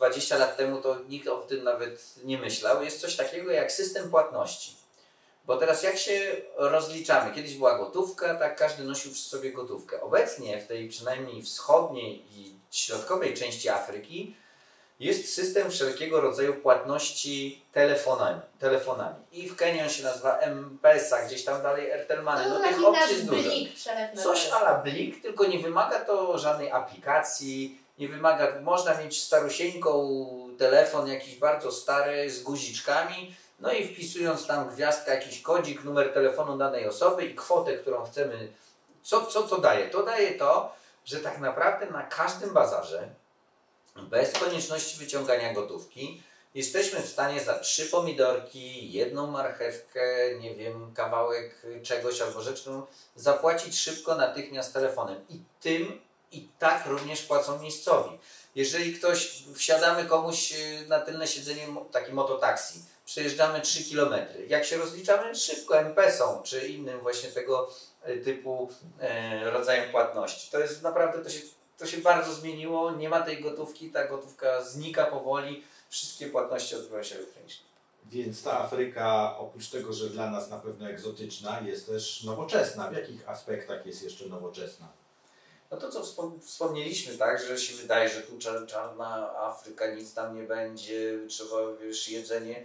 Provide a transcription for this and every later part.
20 lat temu to nikt o tym nawet nie myślał, jest coś takiego jak system płatności. Bo teraz jak się rozliczamy? Kiedyś była gotówka, tak każdy nosił przy sobie gotówkę. Obecnie w tej przynajmniej wschodniej i środkowej części Afryki jest system wszelkiego rodzaju płatności telefonami. I w Kenii on się nazywa M-Pesa, gdzieś tam dalej Airtel Money. No tych opcji jest dużo. Coś a la Blik, tylko nie wymaga to żadnej aplikacji, nie wymaga, można mieć starusieńką telefon jakiś bardzo stary z guziczkami, no i wpisując tam gwiazdkę, jakiś kodzik, numer telefonu danej osoby i kwotę, którą chcemy. Co to daje? To daje to, że tak naprawdę na każdym bazarze, bez konieczności wyciągania gotówki, jesteśmy w stanie za 3 pomidorki, 1 marchewkę, nie wiem, kawałek czegoś albo rzecz, którą zapłacić szybko, natychmiast telefonem. I tym i tak również płacą miejscowi. Jeżeli wsiadamy komuś na tylne siedzenie, taki mototaksi, przejeżdżamy 3 km. Jak się rozliczamy? Szybko, M-Pesą czy innym właśnie tego typu rodzajem płatności. To jest naprawdę, to się bardzo zmieniło, nie ma tej gotówki, ta gotówka znika powoli, wszystkie płatności odbywają się elektronicznie. Więc ta Afryka, oprócz tego, że dla nas na pewno egzotyczna, jest też nowoczesna. W jakich aspektach jest jeszcze nowoczesna? No to co wspomnieliśmy, tak, że się wydaje, że tu czarna Afryka, nic tam nie będzie, trzeba, wiesz, jedzenie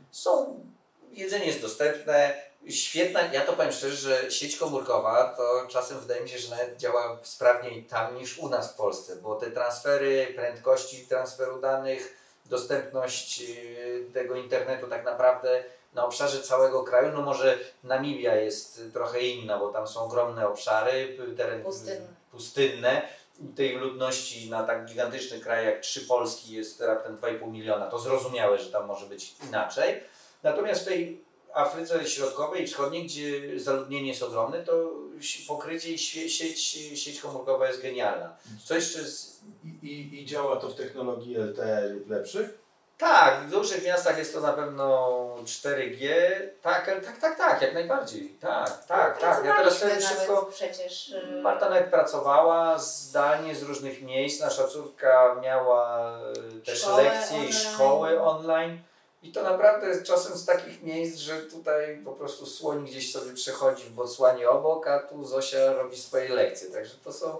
jest dostępne, świetna, ja to powiem szczerze, że sieć komórkowa to czasem wydaje mi się, że nawet działa sprawniej tam niż u nas w Polsce, bo te transfery, prędkości transferu danych, dostępność tego internetu tak naprawdę na obszarze całego kraju, no może Namibia jest trochę inna, bo tam są ogromne obszary, tereny pustynne. Tej ludności na tak gigantyczny kraj jak 3 Polski jest raptem 2,5 miliona. To zrozumiałe, że tam może być inaczej. Natomiast w tej Afryce Środkowej i Wschodniej, gdzie zaludnienie jest ogromne, to pokrycie i sieć komórkowa jest genialna. Co jeszcze I działa to w technologii LTE lub lepszych? Tak, w dużych miastach jest to na pewno 4G. Tak, jak najbardziej. Tak. Ja teraz sobie szybko. Przecież Marta nawet pracowała zdalnie z różnych miejsc. Nasza córka miała też lekcje i szkoły online. I to naprawdę jest czasem z takich miejsc, że tutaj po prostu słoń gdzieś sobie przechodzi w Botswanie obok, a tu Zosia robi swoje lekcje. Także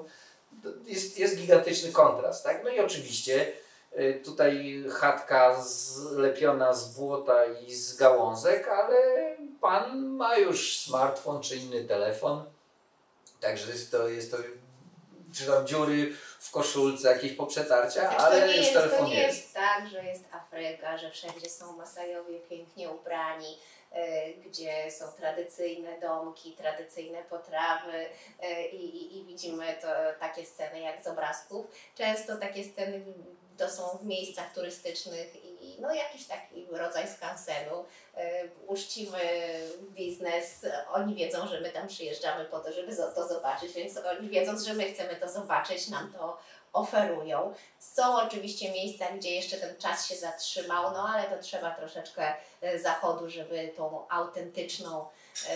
jest gigantyczny kontrast. Tak? No i oczywiście tutaj chatka zlepiona z błota i z gałązek, ale pan ma już smartfon czy inny telefon. Także jest to czy tam dziury w koszulce, jakieś poprzetarcia, ale już telefon to nie jest tak, że jest Afryka, że wszędzie są Masajowie pięknie ubrani, gdzie są tradycyjne domki, tradycyjne potrawy i widzimy takie sceny jak z obrazków. Często takie sceny to są w miejscach turystycznych i no jakiś taki rodzaj skansenu. Uczciwy biznes, oni wiedzą, że my tam przyjeżdżamy po to, żeby to zobaczyć, więc oni wiedząc, że my chcemy to zobaczyć, nam to oferują. Są oczywiście miejsca, gdzie jeszcze ten czas się zatrzymał, no ale to trzeba troszeczkę zachodu, żeby tą autentyczną,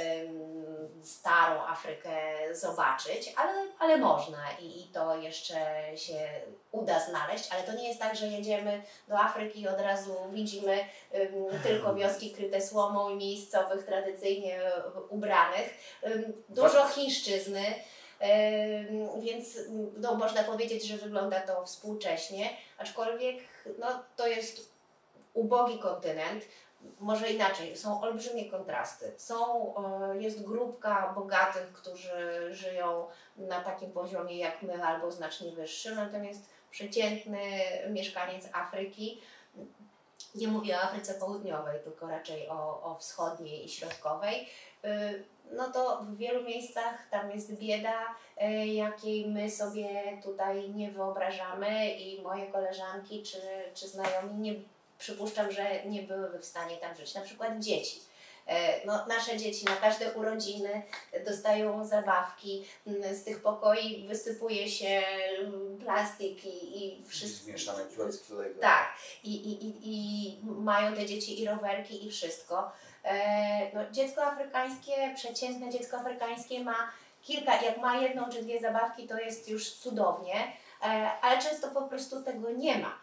starą Afrykę zobaczyć, ale można i to jeszcze się uda znaleźć, ale to nie jest tak, że jedziemy do Afryki i od razu widzimy tylko wioski kryte słomą i miejscowych tradycyjnie ubranych. Dużo chińszczyzny, więc no, można powiedzieć, że wygląda to współcześnie, aczkolwiek no, to jest ubogi kontynent. Może inaczej, są olbrzymie kontrasty. Jest grupka bogatych, którzy żyją na takim poziomie jak my albo znacznie wyższym, natomiast przeciętny mieszkaniec Afryki, nie mówię o Afryce Południowej, tylko raczej o wschodniej i środkowej, no to w wielu miejscach tam jest bieda, jakiej my sobie tutaj nie wyobrażamy i moje koleżanki czy znajomi przypuszczam, że nie byłyby w stanie tam żyć. Na przykład dzieci. No, nasze dzieci na każde urodziny dostają zabawki, z tych pokoi wysypuje się plastik i wszystko. Zmieszane klocki Lego. Tak. I mają te dzieci i rowerki i wszystko. No, dziecko afrykańskie, przeciętne dziecko afrykańskie ma kilka, jak ma 1 czy 2 zabawki, to jest już cudownie, ale często po prostu tego nie ma.